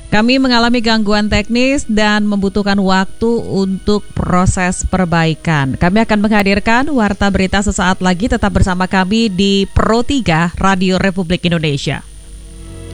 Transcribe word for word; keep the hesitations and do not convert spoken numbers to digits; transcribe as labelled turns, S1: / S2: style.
S1: Kami mengalami gangguan teknis dan membutuhkan waktu untuk proses perbaikan. Kami akan menghadirkan Warta Berita sesaat lagi. Tetap bersama kami di Pro tiga Radio Republik Indonesia.